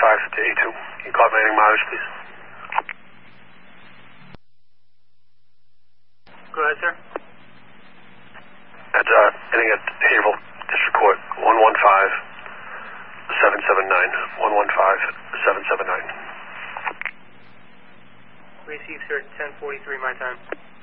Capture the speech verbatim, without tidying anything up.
five to A two. Can you call my landing mileage, please? Go ahead, sir. At, uh, ending at Haverhill District Court, one one five seven seven nine. one one five seven seven nine. Received, sir, ten forty-three my time.